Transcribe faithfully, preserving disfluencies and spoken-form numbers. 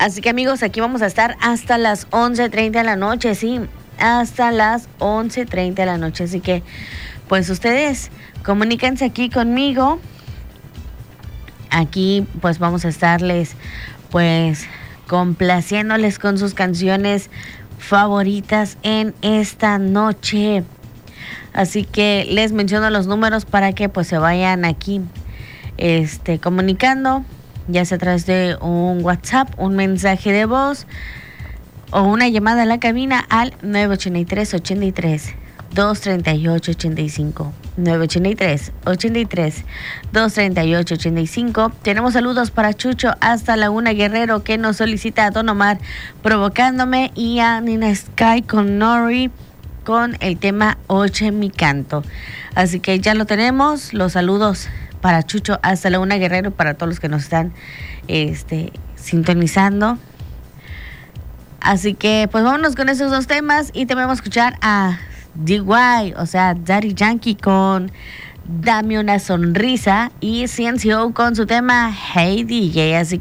Así que amigos, aquí vamos a estar hasta las once treinta de la noche, sí, hasta las once treinta de la noche. Así que, pues ustedes comuníquense aquí conmigo. Aquí pues vamos a estarles pues complaciéndoles con sus canciones favoritas en esta noche. Así que les menciono los números para que pues se vayan aquí este, comunicando, ya sea a través de un WhatsApp, un mensaje de voz o una llamada a la cabina al nueve ocho tres, ocho tres, dos tres ocho, ocho cinco. nueve ocho tres, ocho tres, dos tres ocho, ocho cinco. Tenemos saludos para Chucho hasta Laguna Guerrero, que nos solicita a Don Omar Provocándome, y a Nina Sky con Nori con el tema Oye mi canto. Así que ya lo tenemos, los saludos para Chucho hasta Laguna Guerrero, para todos los que nos están este, sintonizando. Así que pues vámonos con esos dos temas y también vamos a escuchar a D Y, o sea, Daddy Yankee con Dame una sonrisa, y C N C O con su tema Hey D J. Así